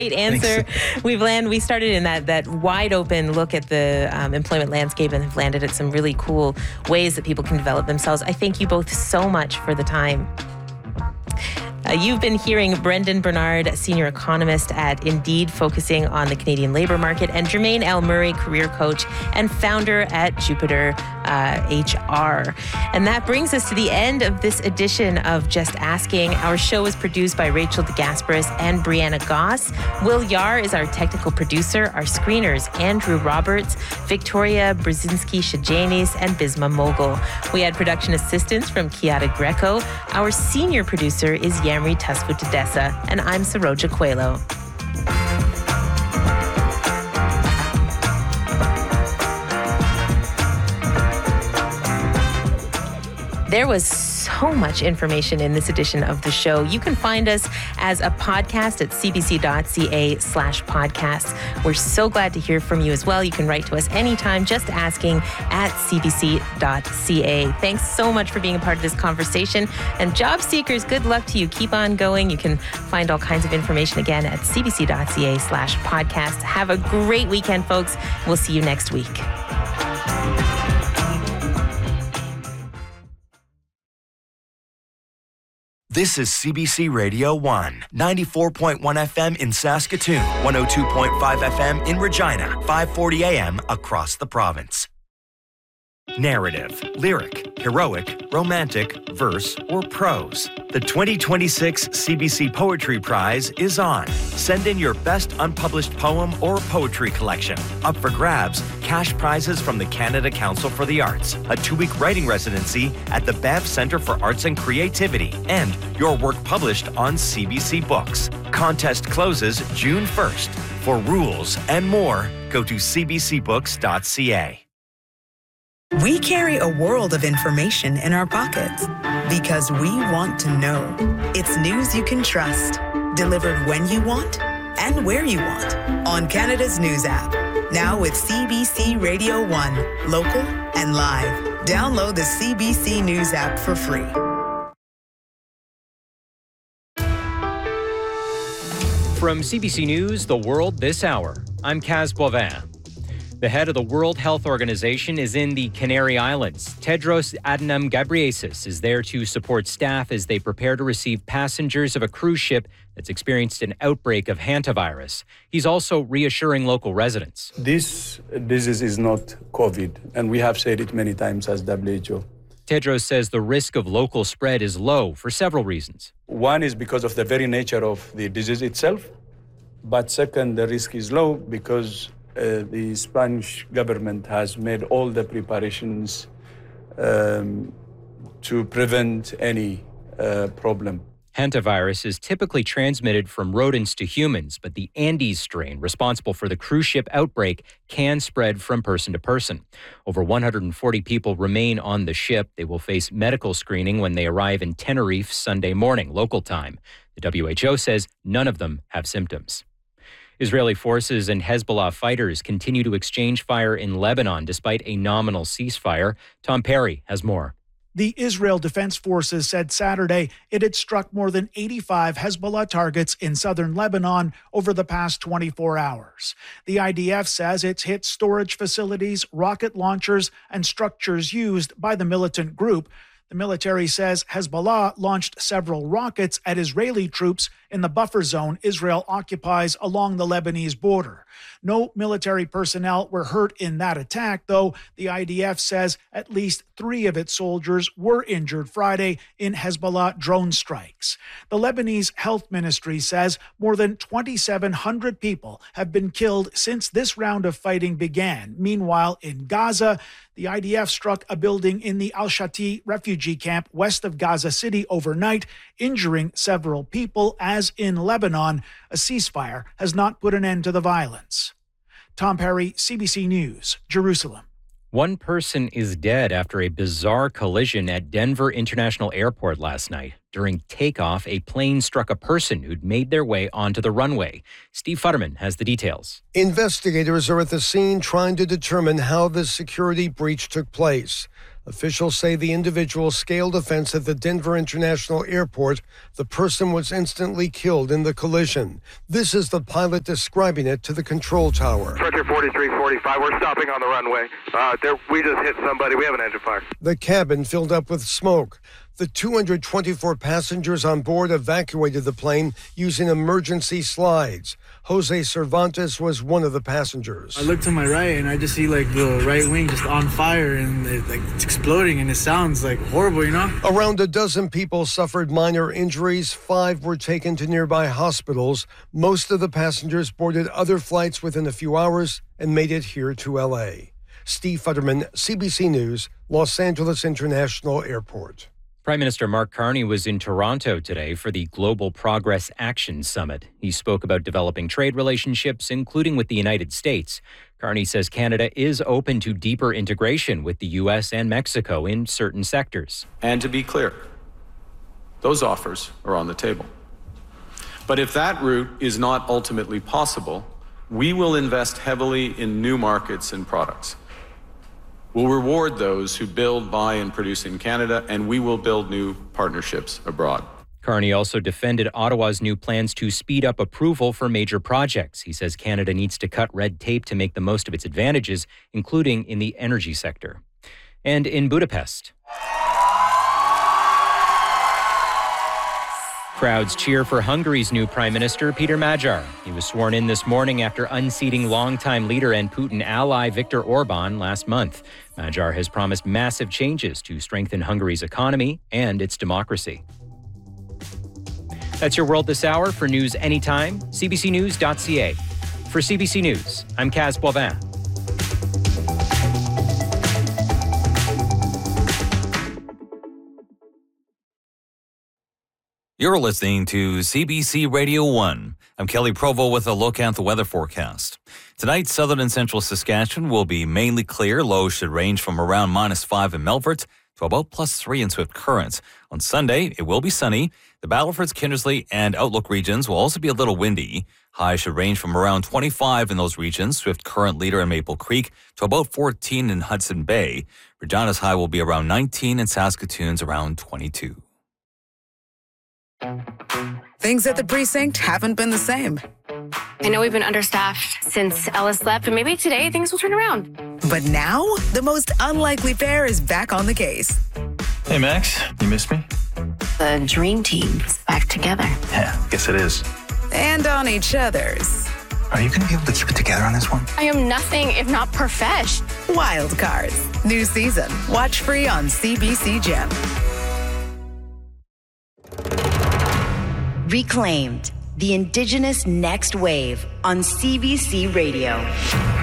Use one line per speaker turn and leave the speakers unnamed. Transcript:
answer. We started in that wide open look at the employment landscape and have landed at some really cool ways that people can develop themselves. I thank you both so much for the time. You've been hearing Brendan Bernard, senior economist at Indeed, focusing on the Canadian labor market, and Jermaine L. Murray, career coach and founder at Jupiter HR. And that brings us to the end of this edition of Just Asking. Our show is produced by Rachel DeGasperis and Brianna Goss. Will Yar is our technical producer. Our screeners, Andrew Roberts, Victoria Brzezinski-Shajanis, and Bisma Mogul. We had production assistance from Kiata Greco. Our senior producer is Yamri Tasfutadessa, and I'm Saroja Coelho. There was so much information in this edition of the show. You can find us as a podcast at cbc.ca/podcasts. We're so glad to hear from you as well. You can write to us anytime, just asking at cbc.ca. Thanks so much for being a part of this conversation. And job seekers, good luck to you. Keep on going. You can find all kinds of information again at cbc.ca/podcasts. Have a great weekend, folks. We'll see you next week.
This is CBC Radio 1, 94.1 FM in Saskatoon, 102.5 FM in Regina, 540 AM across the province. Narrative, lyric, heroic, romantic, verse, or prose. The 2026 CBC Poetry Prize is on. Send in your best unpublished poem or poetry collection. Up for grabs, cash prizes from the Canada Council for the Arts, a 2-week writing residency at the Banff Centre for Arts and Creativity, and your work published on CBC Books. Contest closes June 1st. For rules and more, go to cbcbooks.ca.
We carry a world of information in our pockets because we want to know. It's news you can trust, delivered when you want and where you want on Canada's News app. Now with CBC Radio 1, local and live. Download the CBC News app for free.
From CBC News, The World This Hour, I'm Kaz Boivin. The head of the World Health Organization is in the Canary Islands. Tedros Adhanom Ghebreyesus is there to support staff as they prepare to receive passengers of a cruise ship that's experienced an outbreak of hantavirus. He's also reassuring local residents.
This disease is not COVID, and we have said it many times as WHO.
Tedros says the risk of local spread is low for several reasons.
One is because of the very nature of the disease itself, but second, the risk is low because the Spanish government has made all the preparations to prevent any problem.
Hantavirus is typically transmitted from rodents to humans, but the Andes strain responsible for the cruise ship outbreak can spread from person to person. Over 140 people remain on the ship. They will face medical screening when they arrive in Tenerife Sunday morning, local time. The WHO says none of them have symptoms. Israeli forces and Hezbollah fighters continue to exchange fire in Lebanon despite a nominal ceasefire. Tom Perry has more.
The Israel Defense Forces said Saturday it had struck more than 85 Hezbollah targets in southern Lebanon over the past 24 hours. The IDF says it's hit storage facilities, rocket launchers, and structures used by the militant group. The military says Hezbollah launched several rockets at Israeli troops in the buffer zone Israel occupies along the Lebanese border. No military personnel were hurt in that attack, though the IDF says at least 3 of its soldiers were injured Friday in Hezbollah drone strikes. The Lebanese Health Ministry says more than 2,700 people have been killed since this round of fighting began. Meanwhile, in Gaza, the IDF struck a building in the Al-Shati refugee camp west of Gaza City overnight, injuring several people, as in Lebanon, a ceasefire has not put an end to the violence. Tom Perry, CBC News, Jerusalem.
One person is dead after a bizarre collision at Denver International Airport last night. During takeoff, a plane struck a person who'd made their way onto the runway. Steve Futterman has the details.
Investigators are at the scene trying to determine how the security breach took place. Officials say the individual scaled a fence at the Denver International Airport. The person was instantly killed in the collision. This is the pilot describing it to the control tower.
Frontier 4345, we're stopping on the runway. We just hit somebody. We have an engine fire.
The cabin filled up with smoke. The 224 passengers on board evacuated the plane using emergency slides. Jose Cervantes was one of the passengers.
I look to my right and I just see the right wing just on fire and it's exploding and it sounds horrible,
Around a dozen people suffered minor injuries. 5 were taken to nearby hospitals. Most of the passengers boarded other flights within a few hours and made it here to L.A. Steve Futterman, CBC News, Los Angeles International Airport.
Prime Minister Mark Carney was in Toronto today for the Global Progress Action Summit. He spoke about developing trade relationships, including with the United States. Carney says Canada is open to deeper integration with the U.S. and Mexico in certain sectors.
And to be clear, those offers are on the table. But if that route is not ultimately possible, we will invest heavily in new markets and products. We'll reward those who build, buy, and produce in Canada, and we will build new partnerships abroad.
Carney also defended Ottawa's new plans to speed up approval for major projects. He says Canada needs to cut red tape to make the most of its advantages, including in the energy sector. And in Budapest, crowds cheer for Hungary's new Prime Minister, Peter Magyar. He was sworn in this morning after unseating longtime leader and Putin ally Viktor Orban last month. Magyar has promised massive changes to strengthen Hungary's economy and its democracy. That's your world this hour. For news anytime, cbcnews.ca. For CBC News, I'm Kaz Boivin.
You're listening to CBC Radio 1. I'm Kelly Provo with a look at the weather forecast. Tonight, southern and central Saskatchewan will be mainly clear. Lows should range from around -5 in Melfort to about +3 in Swift Current. On Sunday, it will be sunny. The Battlefords, Kindersley, and Outlook regions will also be a little windy. Highs should range from around 25 in those regions, Swift Current leader in Maple Creek, to about 14 in Hudson Bay. Regina's high will be around 19 and Saskatoon's around 22.
Things at the precinct haven't been the same.
I know we've been understaffed since Ellis left, but maybe today things will turn around.
But now, the most unlikely pair is back on the case.
Hey, Max, you missed me?
The dream team's back together.
Yeah, guess it is.
And on each other's.
Are you going to be able to keep it together on this one?
I am nothing if not profesh.
Wild Cards. New season. Watch free on CBC Gem.
Reclaimed, the Indigenous Next Wave on CBC Radio.